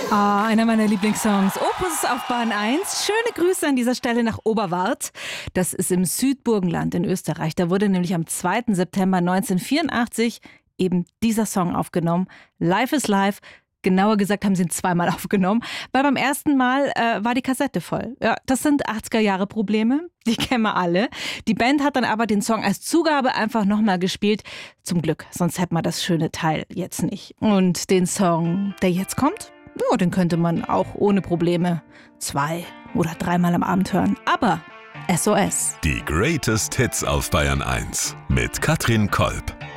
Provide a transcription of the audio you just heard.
Ah, einer meiner Lieblingssongs. Opus auf Bahn 1. Schöne Grüße an dieser Stelle nach Oberwart. Das ist im Südburgenland in Österreich. Da wurde nämlich am 2. September 1984 eben dieser Song aufgenommen. Life is Life. Genauer gesagt haben sie ihn zweimal aufgenommen, weil beim ersten Mal war die Kassette voll. Ja, das sind 80er-Jahre-Probleme, die kennen wir alle. Die Band hat dann aber den Song als Zugabe einfach nochmal gespielt. Zum Glück, sonst hätte man das schöne Teil jetzt nicht. Und den Song, der jetzt kommt, ja, den könnte man auch ohne Probleme 2- oder 3-mal am Abend hören. Aber SOS. Die Greatest Hits auf Bayern 1 mit Katrin Kolb.